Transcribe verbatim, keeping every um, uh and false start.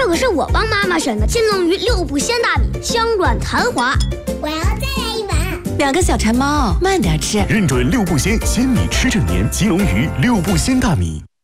这可是我帮妈妈选的金龙鱼六步鲜大米，香软弹滑。 我要再来一碗。 两个小馋猫，慢点吃。 认准六步鲜，鲜米吃正年，金龙鱼六步鲜大米。